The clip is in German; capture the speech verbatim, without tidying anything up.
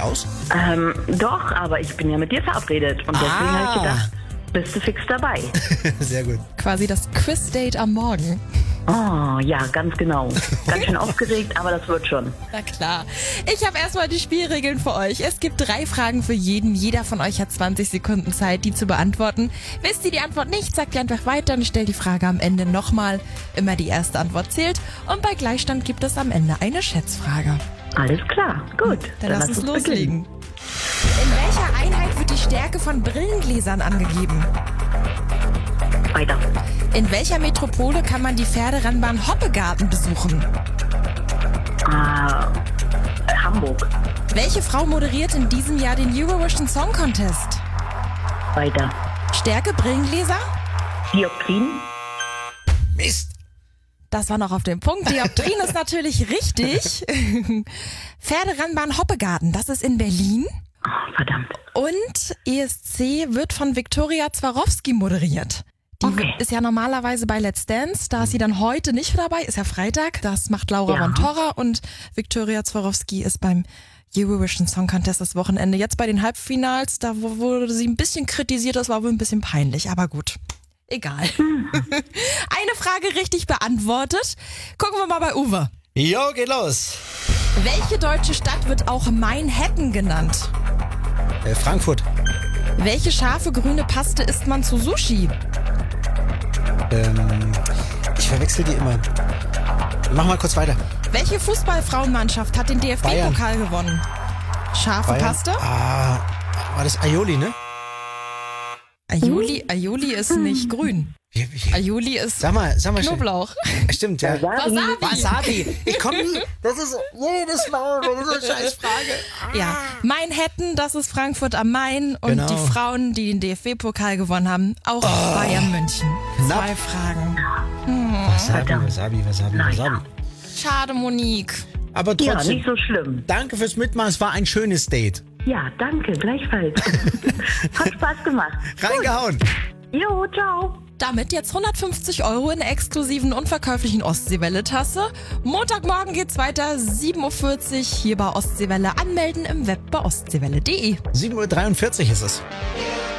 aus? Ähm, doch, aber ich bin ja mit dir verabredet. Und deswegen Ah. habe ich gedacht, bist du fix dabei. Sehr gut. Quasi das Quiz-Date am Morgen. Oh, ja, ganz genau. Ganz schön aufgeregt, aber das wird schon. Na klar. Ich habe erstmal die Spielregeln für euch. Es gibt drei Fragen für jeden. Jeder von euch hat zwanzig Sekunden Zeit, die zu beantworten. Wisst ihr die Antwort nicht, sagt ihr einfach weiter und stellt die Frage am Ende nochmal. Immer die erste Antwort zählt. Und bei Gleichstand gibt es am Ende eine Schätzfrage. Alles klar, gut. Dann, lass uns loslegen. beginnen. In welcher Einheit wird die Stärke von Brillengläsern angegeben? Weiter. In welcher Metropole kann man die Pferderennbahn Hoppegarten besuchen? Ah, äh, Hamburg. Welche Frau moderiert in diesem Jahr den Eurovision Song Contest? Weiter. Stärke Brillengläser? Dioptrien. Mist. Das war noch auf dem Punkt. Dioptrien ist natürlich richtig. Pferderennbahn Hoppegarten, das ist in Berlin. Oh, verdammt. Und E S C wird von Viktoria Swarovski moderiert. Die Okay. ist ja normalerweise bei Let's Dance. Da ist sie dann heute nicht dabei. Ist ja Freitag. Das macht Laura Ja. von Torra. Und Viktoria Swarovski ist beim Eurovision Song Contest das Wochenende. Jetzt bei den Halbfinals, da wurde sie ein bisschen kritisiert. Das war wohl ein bisschen peinlich. Aber gut. Egal. Eine Frage richtig beantwortet. Gucken wir mal bei Uwe. Jo, geht los. Welche deutsche Stadt wird auch Manhattan genannt? Äh, Frankfurt. Welche scharfe grüne Paste isst man zu Sushi? Ähm, ich verwechsel die immer. Mach mal kurz weiter. Welche Fußballfrauenmannschaft hat den D F B-Pokal gewonnen? Scharfe Bayern. Paste? Ah, war das Aioli, ne? Aioli, Aioli ist nicht grün. Wie, wie, Aioli ist sag mal, sag mal schnell. Knoblauch. Stimmt, ja. Wasabi. Wasabi. Ich komme nie. Das ist jedes Mal bei dieser Scheißfrage. Ja, Manhattan, das ist Frankfurt am Main. Und Genau. die Frauen, die den D F B-Pokal gewonnen haben, auch Bayern München. Zwei Na. Fragen. Wasabi, Wasabi, Wasabi, Naja. Wasabi. Schade, Monique. Aber Ja, trotzdem, nicht so schlimm. danke fürs Mitmachen. Es war ein schönes Date. Ja, danke, gleichfalls. Hat Spaß gemacht. Reingehauen. Jo, ciao. Damit jetzt hundertfünfzig Euro in der exklusiven unverkäuflichen Ostseewelle-Tasse. Montagmorgen geht's weiter, sieben Uhr vierzig hier bei Ostseewelle. Anmelden im Web bei ostseewelle punkt de. sieben Uhr dreiundvierzig ist es.